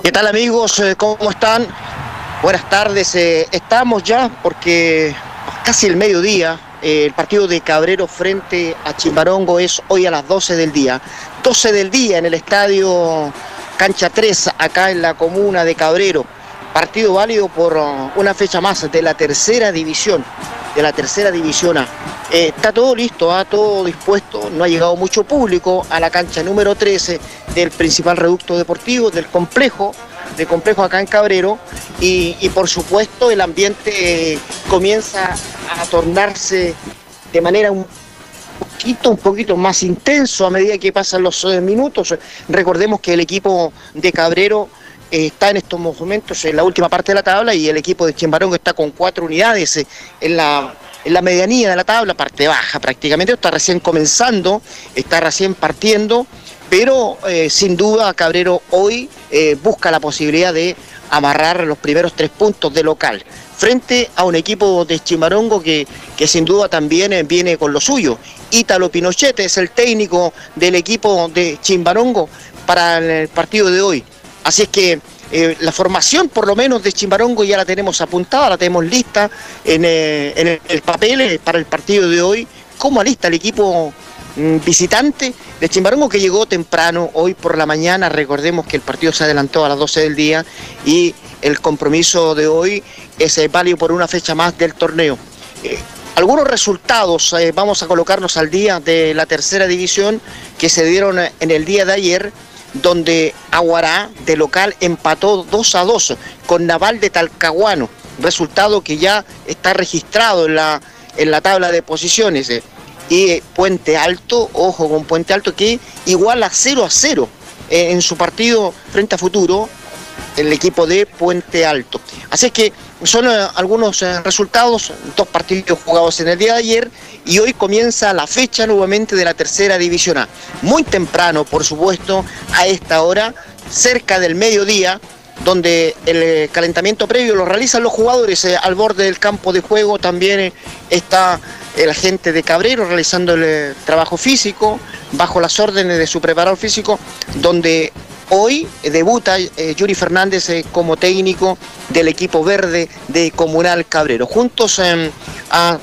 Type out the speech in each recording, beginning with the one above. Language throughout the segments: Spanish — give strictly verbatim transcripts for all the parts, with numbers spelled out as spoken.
¿Qué tal, amigos? ¿Cómo están? Buenas tardes. Eh, estamos ya porque casi el mediodía, eh, el partido de Cabrero frente a Chimbarongo es hoy a las doce del día. doce del día en el estadio Cancha tres, acá en la comuna de Cabrero. Partido válido por uh, una fecha más de la tercera división, de la tercera división A. Eh, está todo listo, ¿eh? Todo dispuesto, no ha llegado mucho público a la cancha número trece del principal reducto deportivo, del complejo, del complejo acá en Cabrero, y, y por supuesto el ambiente eh, comienza a tornarse de manera un poquito, un poquito más intenso a medida que pasan los eh, minutos. Recordemos que el equipo de Cabrero eh, está en estos momentos en la última parte de la tabla y el equipo de Chimbarongo está con cuatro unidades eh, en la... en la medianía de la tabla, parte baja prácticamente, está recién comenzando, está recién partiendo, pero eh, sin duda Cabrero hoy eh, busca la posibilidad de amarrar los primeros tres puntos de local, frente a un equipo de Chimbarongo que, que sin duda también eh, viene con lo suyo. Ítalo Pinochet es el técnico del equipo de Chimbarongo para el partido de hoy, así es que Eh, la formación por lo menos de Chimbarongo ya la tenemos apuntada, la tenemos lista en, eh, en el, el papel eh, para el partido de hoy. ¿Cómo alista el equipo mm, visitante de Chimbarongo, que llegó temprano hoy por la mañana? Recordemos que el partido se adelantó a las doce del día y el compromiso de hoy es eh, válido por una fecha más del torneo. Eh, algunos resultados, eh, vamos a colocarnos al día de la tercera división que se dieron en el día de ayer, donde Aguará de local empató dos a dos con Naval de Talcahuano, resultado que ya está registrado en la, en la tabla de posiciones. Eh. Y eh, Puente Alto, ojo con Puente Alto, que iguala cero a cero eh, en su partido frente a Futuro, el equipo de Puente Alto. Así es que son eh, algunos eh, resultados, dos partidos jugados en el día de ayer, y hoy comienza la fecha nuevamente de la tercera división A. Muy temprano, por supuesto, a esta hora, cerca del mediodía, donde el eh, calentamiento previo lo realizan los jugadores eh, al borde del campo de juego. También eh, está el agente de Cabrero realizando el eh, trabajo físico, bajo las órdenes de su preparador físico, donde hoy debuta eh, Yuri Fernández eh, como técnico del equipo verde de Comunal Cabrero. Juntos eh, a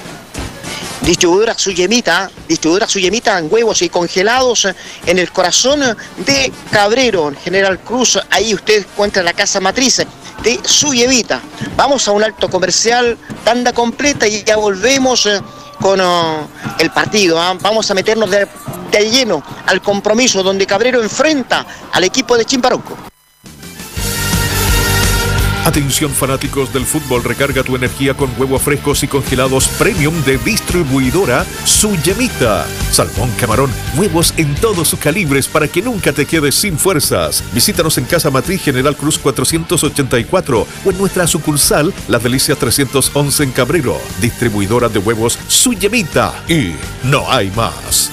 distribuidora Suyemita, distribuidora Suyemita en huevos y congelados eh, en el corazón de Cabrero, en General Cruz. Ahí usted encuentra la casa matriz de Suyemita. Vamos a un alto comercial, tanda completa, y ya volvemos eh, con uh, el partido. ¿eh? Vamos a meternos de, de lleno al compromiso donde Cabrero enfrenta al equipo de Chimbarongo. Atención, fanáticos del fútbol, recarga tu energía con huevos frescos y congelados premium de distribuidora Suyemita. Salmón, camarón, huevos en todos sus calibres para que nunca te quedes sin fuerzas. Visítanos en Casa Matriz General Cruz cuatrocientos ochenta y cuatro o en nuestra sucursal Las Delicias trescientos once en Cabrero. Distribuidora de huevos Suyemita. Y no hay más.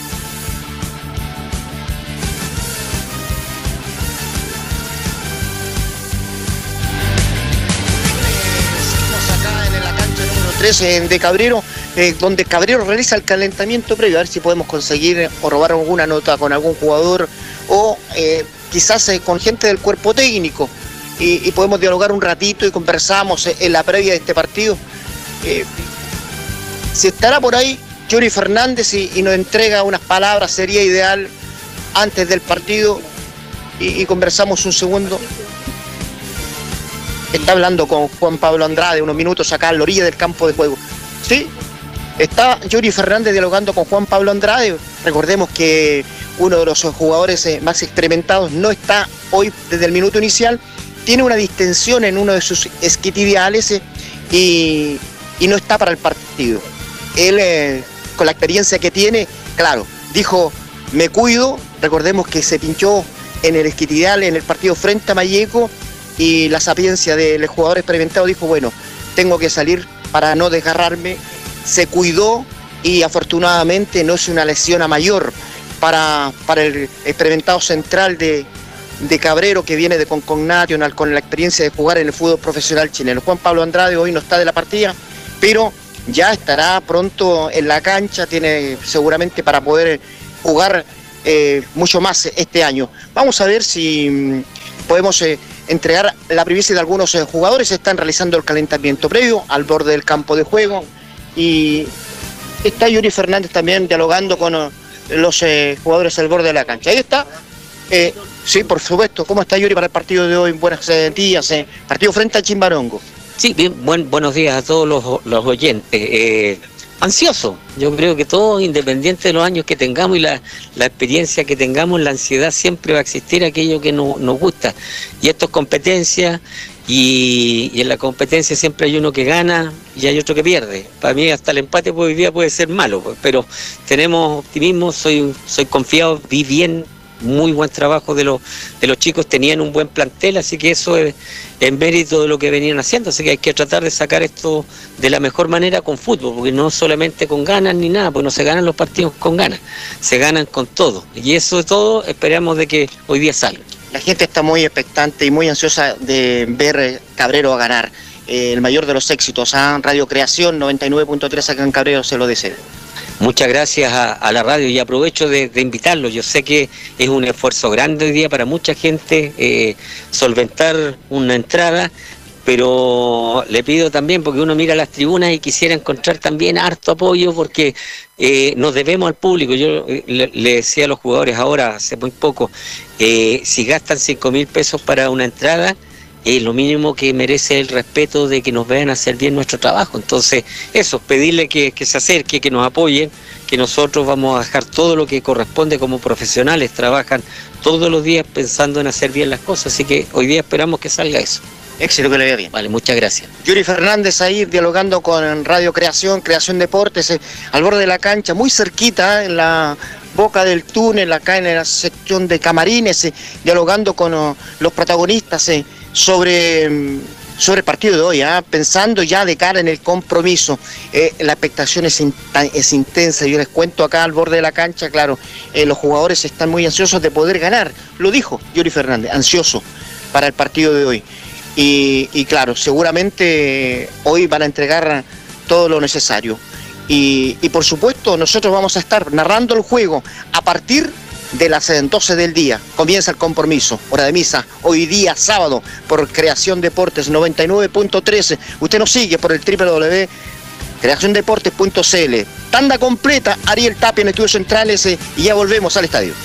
De Cabrero, eh, donde Cabrero realiza el calentamiento previo, a ver si podemos conseguir o robar alguna nota con algún jugador o eh, quizás eh, con gente del cuerpo técnico y, y podemos dialogar un ratito y conversamos eh, en la previa de este partido. Eh, si estará por ahí Yuri Fernández y, y nos entrega unas palabras, sería ideal antes del partido y, y conversamos un segundo. Está hablando con Juan Pablo Andrade unos minutos acá a la orilla del campo de juego. Sí, está Yuri Fernández dialogando con Juan Pablo Andrade. Recordemos que uno de los jugadores más experimentados no está hoy desde el minuto inicial. Tiene una distensión en uno de sus isquiotibiales y, y no está para el partido. Él, eh, con la experiencia que tiene, claro, dijo, me cuido. Recordemos que se pinchó en el isquiotibial en el partido frente a Malleco, y la sapiencia del jugador experimentado dijo, bueno, tengo que salir para no desgarrarme. Se cuidó y afortunadamente no es una lesión a mayor para, para el experimentado central de, de Cabrero, que viene de Concon National con la experiencia de jugar en el fútbol profesional chileno. Juan Pablo Andrade hoy no está de la partida, pero ya estará pronto en la cancha, tiene seguramente para poder jugar eh, mucho más este año. Vamos a ver si podemos eh, entregar la primicia de algunos eh, jugadores. Están realizando el calentamiento previo al borde del campo de juego y está Yuri Fernández también dialogando con uh, los eh, jugadores al borde de la cancha. Ahí está. Eh, sí, por supuesto. ¿Cómo está Yuri para el partido de hoy? Buenos eh, días. Eh. Partido frente a Chimbarongo. Sí, bien, buen, buenos días a todos los, los oyentes. Eh, ansioso, yo creo que todos, independiente de los años que tengamos y la, la experiencia que tengamos, la ansiedad siempre va a existir, aquello que no, nos gusta. Y esto es competencia, y, y en la competencia siempre hay uno que gana y hay otro que pierde. Para mí hasta el empate hoy día puede ser malo, pero tenemos optimismo, soy, soy confiado, vi bien. Muy buen trabajo de los de los chicos, tenían un buen plantel, así que eso es en mérito de lo que venían haciendo, así que hay que tratar de sacar esto de la mejor manera con fútbol, porque no solamente con ganas ni nada, porque no se ganan los partidos con ganas, se ganan con todo, y eso de todo esperamos de que hoy día salga. La gente está muy expectante y muy ansiosa de ver Cabrero a ganar, eh, el mayor de los éxitos, ¿eh? Radio Creación noventa y nueve punto tres acá en Cabrero se lo desea. Muchas gracias a, a la radio y aprovecho de, de invitarlos. Yo sé que es un esfuerzo grande hoy día para mucha gente eh, solventar una entrada, pero le pido también, porque uno mira las tribunas y quisiera encontrar también harto apoyo, porque eh, nos debemos al público. Yo eh, le, le decía a los jugadores ahora, hace muy poco, eh, si gastan cinco mil pesos para una entrada, es lo mínimo que merece el respeto de que nos vean hacer bien nuestro trabajo. Entonces, eso, pedirle que, que se acerque, que nos apoyen, que nosotros vamos a dejar todo lo que corresponde como profesionales, trabajan todos los días pensando en hacer bien las cosas, así que hoy día esperamos que salga eso. Éxito, que le vea bien. Vale, muchas gracias. Yuri Fernández ahí dialogando con Radio Creación, Creación Deportes, eh, al borde de la cancha, muy cerquita, eh, en la boca del túnel, acá en la sección de camarines, eh, dialogando con oh, los protagonistas, eh, sobre, sobre el partido de hoy, ¿eh? Pensando ya de cara en el compromiso. Eh, la expectación es, in, es intensa. Yo les cuento acá al borde de la cancha, claro, eh, los jugadores están muy ansiosos de poder ganar. Lo dijo Yuri Fernández, ansioso para el partido de hoy. Y, y claro, seguramente hoy van a entregar todo lo necesario. Y, y por supuesto nosotros vamos a estar narrando el juego a partir de las doce del día. Comienza el compromiso, hora de misa, hoy día sábado, por Creación Deportes noventa y nueve punto tres. Usted nos sigue por el doble u doble u doble u punto creación deportes punto c l. Tanda completa, Ariel Tapia en Estudios Centrales, eh, y ya volvemos al estadio.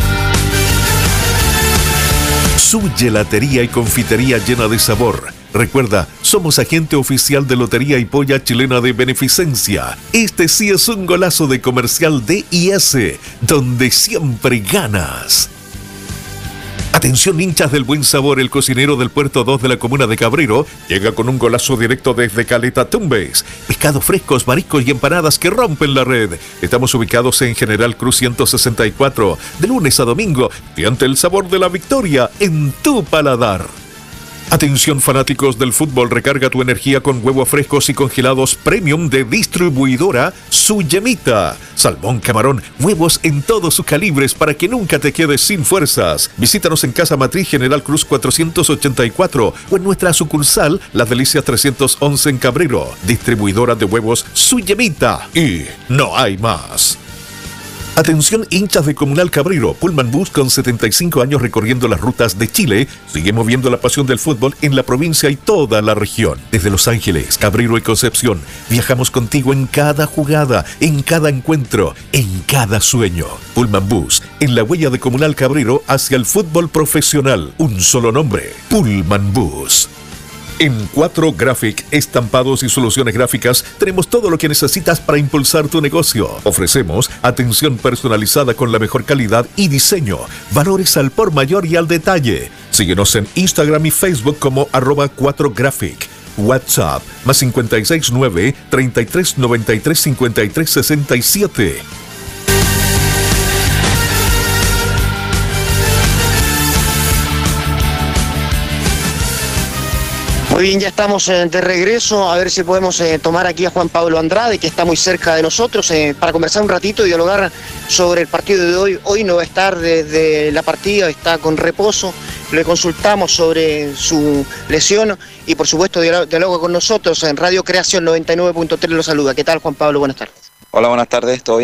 Su gelatería y confitería llena de sabor. Recuerda, somos agente oficial de Lotería y Polla Chilena de Beneficencia. Este sí es un golazo de comercial D I S, donde siempre ganas. Atención, hinchas del buen sabor, el cocinero del Puerto dos de la comuna de Cabrero llega con un golazo directo desde Caleta Tumbes. Pescados frescos, mariscos y empanadas que rompen la red. Estamos ubicados en General Cruz ciento sesenta y cuatro, de lunes a domingo, y ante el sabor de la victoria en tu paladar. Atención, fanáticos del fútbol, recarga tu energía con huevos frescos y congelados premium de distribuidora Su Yemita. Salmón, camarón, huevos en todos sus calibres para que nunca te quedes sin fuerzas. Visítanos en Casa Matriz General Cruz cuatrocientos ochenta y cuatro o en nuestra sucursal Las Delicias trescientos once en Cabrero. Distribuidora de huevos Su Yemita. Y no hay más. Atención, hinchas de Comunal Cabrero, Pullman Bus con setenta y cinco años recorriendo las rutas de Chile, sigue moviendo la pasión del fútbol en la provincia y toda la región. Desde Los Ángeles, Cabrero y Concepción, viajamos contigo en cada jugada, en cada encuentro, en cada sueño. Pullman Bus, en la huella de Comunal Cabrero hacia el fútbol profesional. Un solo nombre, Pullman Bus. En cuatro Graphic, estampados y soluciones gráficas, tenemos todo lo que necesitas para impulsar tu negocio. Ofrecemos atención personalizada con la mejor calidad y diseño, valores al por mayor y al detalle. Síguenos en Instagram y Facebook como arroba cuatro Graphic. WhatsApp más cinco seis nueve, treinta y tres noventa y tres cincuenta y tres sesenta y siete. Muy bien, ya estamos eh, de regreso, a ver si podemos eh, tomar aquí a Juan Pablo Andrade, que está muy cerca de nosotros, eh, para conversar un ratito y dialogar sobre el partido de hoy. Hoy no va a estar desde la partida, está con reposo. Le consultamos sobre su lesión y por supuesto dialoga con nosotros en Radio Creación noventa y nueve punto tres, lo saluda. ¿Qué tal, Juan Pablo? Buenas tardes. Hola, buenas tardes, ¿todo bien?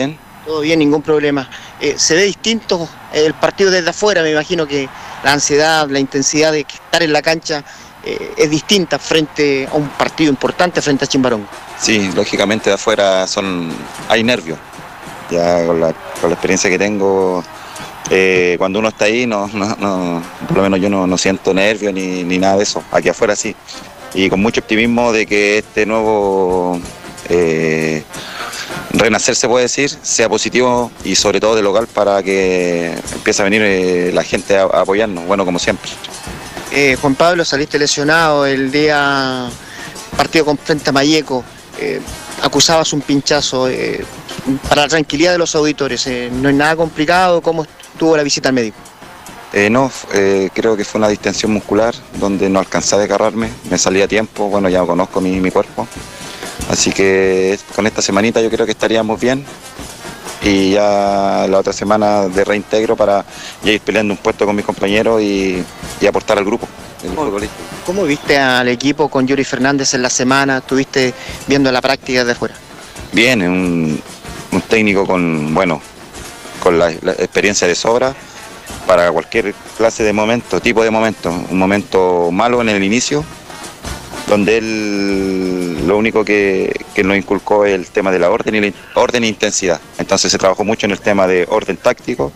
Todo bien, ningún problema. Eh, ¿Se ve distinto el partido desde afuera? Me imagino que la ansiedad, la intensidad de estar en la cancha eh, es distinta frente a un partido importante frente a Chimbarongo. Sí, lógicamente de afuera son hay nervios. Ya con la, con la experiencia que tengo, eh, cuando uno está ahí, no, no, no, por lo menos yo no, no siento nervios ni, ni nada de eso. Aquí afuera sí. Y con mucho optimismo de que este nuevo eh, renacer, se puede decir, sea positivo y sobre todo de local para que empiece a venir eh, la gente a, a apoyarnos, bueno, como siempre. Eh, Juan Pablo, saliste lesionado el día partido con frente a Malleco, eh, acusabas un pinchazo, eh, para la tranquilidad de los auditores, eh, ¿no es nada complicado? ¿Cómo estuvo la visita al médico? Eh, no, eh, creo que fue una distensión muscular donde no alcanzaba a agarrarme, me salía a tiempo, bueno, ya conozco mi, mi cuerpo, así que con esta semanita yo creo que estaríamos bien y ya la otra semana de reintegro para ya ir peleando un puesto con mis compañeros y, y aportar al grupo. ¿Cómo, ¿Cómo viste al equipo con Yuri Fernández en la semana? ¿Estuviste viendo la práctica de afuera? Bien, un, un técnico con, bueno, con la, la experiencia de sobra para cualquier clase de momento, tipo de momento. Un momento malo en el inicio, donde él lo único que, que nos inculcó es el tema de la orden y la orden e intensidad. Entonces se trabajó mucho en el tema de orden táctico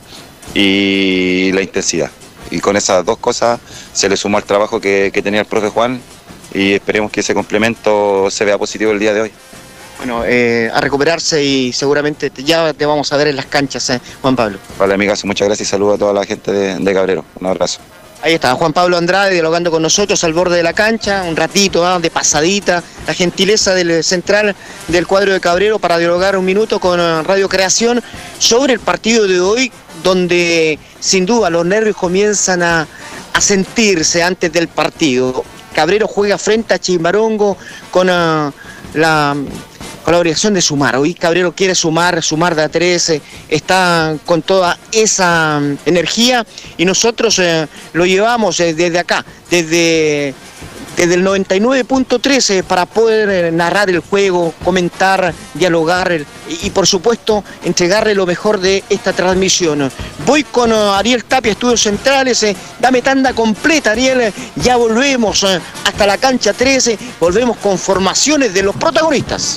y la intensidad. Y con esas dos cosas se le sumó al trabajo que, que tenía el profe Juan y esperemos que ese complemento se vea positivo el día de hoy. Bueno, eh, a recuperarse y seguramente te, ya te vamos a ver en las canchas, eh, Juan Pablo. Vale, amigas, muchas gracias y saludos a toda la gente de, de Cabrero. Un abrazo. Ahí está, Juan Pablo Andrade dialogando con nosotros al borde de la cancha, un ratito ¿eh? de pasadita, la gentileza del central del cuadro de Cabrero para dialogar un minuto con Radio Creación sobre el partido de hoy, donde sin duda los nervios comienzan a, a sentirse antes del partido. Cabrero juega frente a Chimbarongo con uh, la... con la obligación de sumar. Hoy Cabrero quiere sumar, sumar de a trece, está con toda esa energía y nosotros eh, lo llevamos eh, desde acá, desde, desde el noventa y nueve punto trece para poder eh, narrar el juego, comentar, dialogar el, y, y por supuesto entregarle lo mejor de esta transmisión. Voy con uh, Ariel Tapia, Estudios Centrales, eh, dame tanda completa Ariel, eh, ya volvemos eh, hasta la cancha trece, volvemos con formaciones de los protagonistas.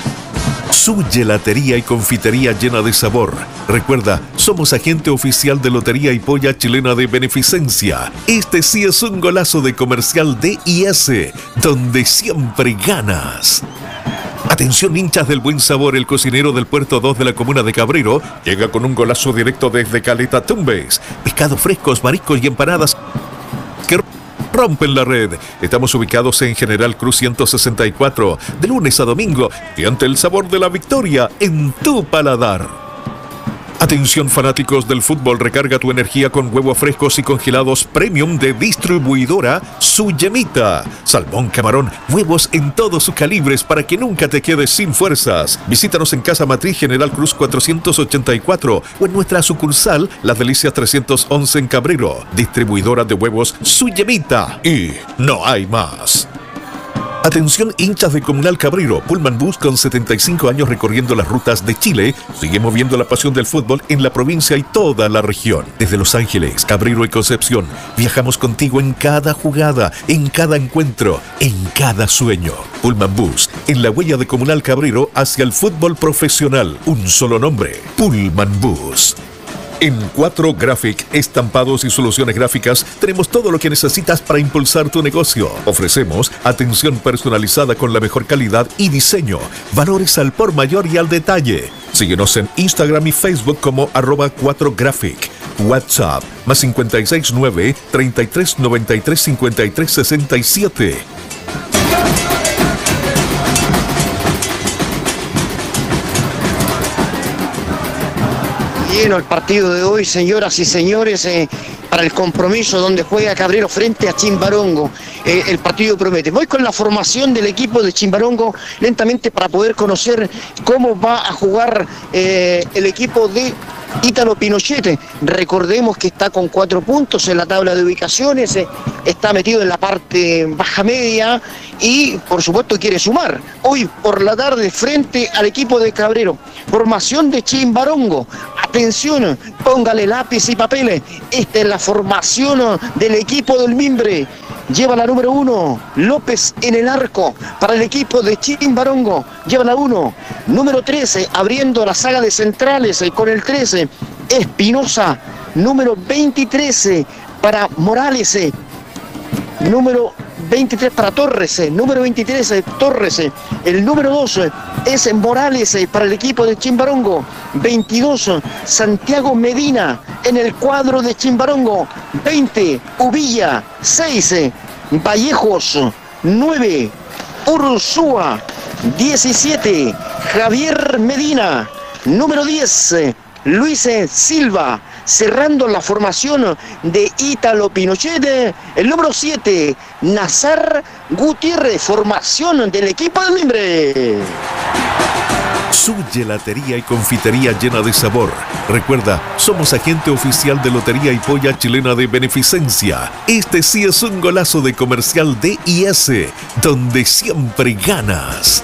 Su gelatería y confitería llena de sabor. Recuerda, somos agente oficial de Lotería y Polla Chilena de Beneficencia. Este sí es un golazo de comercial D I S, donde siempre ganas. Atención hinchas del buen sabor, el cocinero del Puerto dos de la comuna de Cabrero llega con un golazo directo desde Caleta Tumbes. Pescados frescos, mariscos y empanadas que rompen la red. Estamos ubicados en General Cruz ciento sesenta y cuatro, de lunes a domingo, y ante el sabor de la victoria en tu paladar. Atención fanáticos del fútbol, recarga tu energía con huevos frescos y congelados premium de distribuidora Su Yemita. Salmón, camarón, huevos en todos sus calibres para que nunca te quedes sin fuerzas. Visítanos en Casa Matriz General Cruz cuatrocientos ochenta y cuatro o en nuestra sucursal Las Delicias trescientos once en Cabrero. Distribuidora de huevos Su Yemita. Y no hay más. Atención hinchas de Comunal Cabrero, Pullman Bus con setenta y cinco años recorriendo las rutas de Chile, sigue moviendo la pasión del fútbol en la provincia y toda la región. Desde Los Ángeles, Cabrero y Concepción, viajamos contigo en cada jugada, en cada encuentro, en cada sueño. Pullman Bus, en la huella de Comunal Cabrero hacia el fútbol profesional. Un solo nombre, Pullman Bus. En cuatro Graphic, estampados y soluciones gráficas, tenemos todo lo que necesitas para impulsar tu negocio. Ofrecemos atención personalizada con la mejor calidad y diseño, valores al por mayor y al detalle. Síguenos en Instagram y Facebook como arroba cuatro Graphic. WhatsApp más cinco seis nueve, treinta y tres noventa y tres cincuenta y tres sesenta y siete. Lleno el partido de hoy, señoras y señores, eh, para el compromiso donde juega Cabrero frente a Chimbarongo. Eh, el partido promete. Voy con la formación del equipo de Chimbarongo lentamente para poder conocer cómo va a jugar eh, el equipo de Ítalo Pinochet, recordemos que está con cuatro puntos en la tabla de ubicaciones, eh, está metido en la parte baja media y por supuesto quiere sumar. Hoy por la tarde frente al equipo de Cabrero, formación de Chimbarongo. Atención, póngale lápiz y papeles. Esta es la formación del equipo del Mimbre. Lleva la número uno, López en el arco para el equipo de Chimbarongo. Lleva la uno, número trece, abriendo la saga de centrales con el trece, Espinosa. Número veintitrés para Morales. Número veintitrés para Torres, número veintitrés Torres, el número dos es Morales para el equipo de Chimbarongo, veintidós Santiago Medina en el cuadro de Chimbarongo, veinte Ubilla, seis Vallejos, nueve Ursúa, diecisiete Javier Medina, número diez Luis Silva. Cerrando la formación de Ítalo Pinochet, el número siete, Nazar Gutiérrez, formación del equipo del Mimbre. Su gelatería y confitería llena de sabor. Recuerda, somos agente oficial de Lotería y Polla Chilena de Beneficencia. Este sí es un golazo de comercial D I S, donde siempre ganas.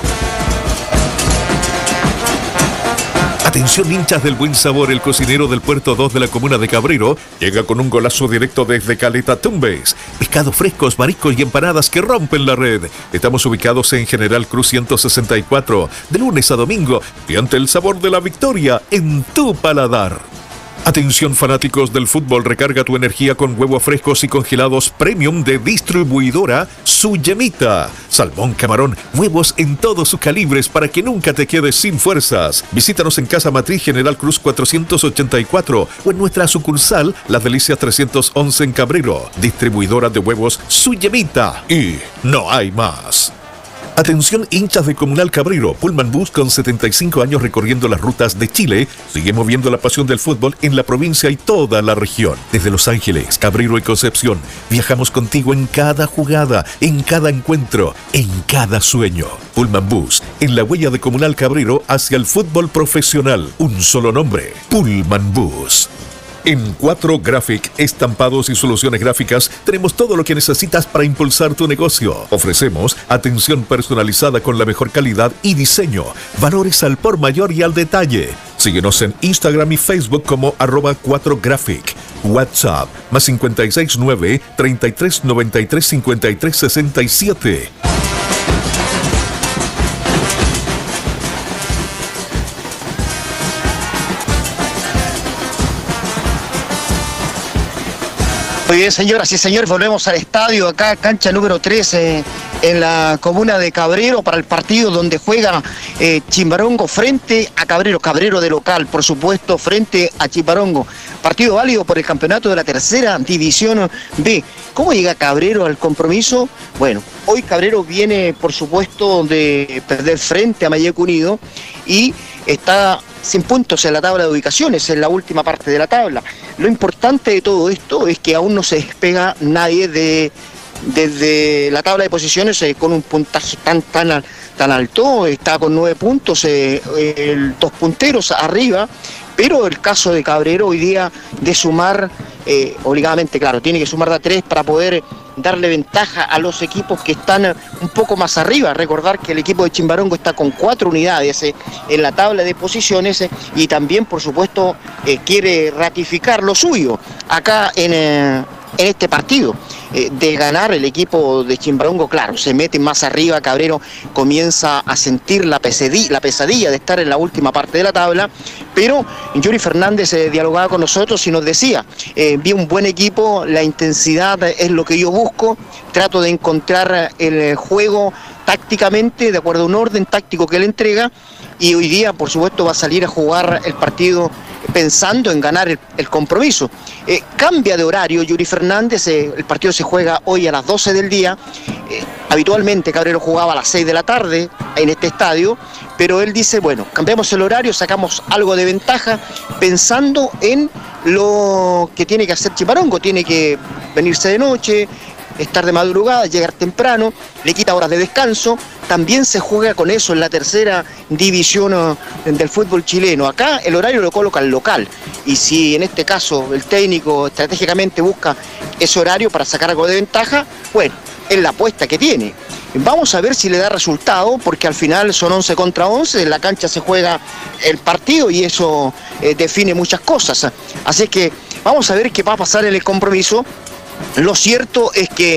Atención hinchas del buen sabor, el cocinero del Puerto dos de la comuna de Cabrero llega con un golazo directo desde Caleta Tumbes. Pescados frescos, mariscos y empanadas que rompen la red. Estamos ubicados en General Cruz ciento sesenta y cuatro, de lunes a domingo, y ante el sabor de la victoria en tu paladar. Atención fanáticos del fútbol, recarga tu energía con huevos frescos y congelados premium de distribuidora Su Yemita. Salmón, camarón, huevos en todos sus calibres para que nunca te quedes sin fuerzas. Visítanos en Casa Matriz General Cruz cuatrocientos ochenta y cuatro o en nuestra sucursal Las Delicias trescientos once en Cabrero. Distribuidora de huevos Su Yemita. Y no hay más. Atención hinchas de Comunal Cabrero, Pullman Bus con setenta y cinco años recorriendo las rutas de Chile, sigue moviendo la pasión del fútbol en la provincia y toda la región. Desde Los Ángeles, Cabrero y Concepción, viajamos contigo en cada jugada, en cada encuentro, en cada sueño. Pullman Bus, en la huella de Comunal Cabrero hacia el fútbol profesional. Un solo nombre, Pullman Bus. En cuatro Graphic, estampados y soluciones gráficas, tenemos todo lo que necesitas para impulsar tu negocio. Ofrecemos atención personalizada con la mejor calidad y diseño, valores al por mayor y al detalle. Síguenos en Instagram y Facebook como arroba cuatro Graphic. WhatsApp más cinco seis nueve, treinta y tres noventa y tres, cincuenta y tres sesenta y siete. Muy bien, señoras y señores, volvemos al estadio, acá cancha número trece en la comuna de Cabrero para el partido donde juega eh, Chimbarongo frente a Cabrero, Cabrero de local, por supuesto, frente a Chimbarongo. Partido válido por el campeonato de la tercera división B. ¿Cómo llega Cabrero al compromiso? Bueno, hoy Cabrero viene, por supuesto, de perder frente a Mayeco Unido y está sin puntos en la tabla de ubicaciones, en la última parte de la tabla. Lo importante de todo esto es que aún no se despega nadie de desde la tabla de posiciones eh, con un puntaje tan tan tan alto. Está con nueve puntos, eh, el, dos punteros arriba, pero el caso de Cabrero hoy día de sumar eh, obligadamente, claro, tiene que sumar de a tres para poder darle ventaja a los equipos que están un poco más arriba. Recordar que el equipo de Chimbarongo está con cuatro unidades eh, en la tabla de posiciones eh, y también, por supuesto, eh, quiere ratificar lo suyo acá en, eh, en este partido. Eh, de ganar el equipo de Chimbarongo, claro, se mete más arriba, Cabrero comienza a sentir la pesadilla, la pesadilla de estar en la última parte de la tabla, pero Yuri Fernández eh, dialogaba con nosotros y nos decía, eh, vi un buen equipo, la intensidad es lo que yo busco, trato de encontrar el juego tácticamente, de acuerdo a un orden táctico que él entrega, y hoy día, por supuesto, va a salir a jugar el partido pensando en ganar el, el compromiso. Eh, cambia de horario Yuri Fernández, eh, el partido se juega hoy a las doce del día, eh, habitualmente Cabrero jugaba a las seis de la tarde en este estadio, pero él dice, bueno, cambiamos el horario, sacamos algo de ventaja, pensando en lo que tiene que hacer Chimbarongo, tiene que venirse de noche, estar de madrugada, llegar temprano, le quita horas de descanso. También se juega con eso en la tercera división del fútbol chileno. Acá el horario lo coloca el local. Y si en este caso el técnico estratégicamente busca ese horario para sacar algo de ventaja, bueno, es la apuesta que tiene. Vamos a ver si le da resultado, porque al final son once contra once, en la cancha se juega el partido y eso eh, define muchas cosas. Así que vamos a ver qué va a pasar en el compromiso. Lo cierto es que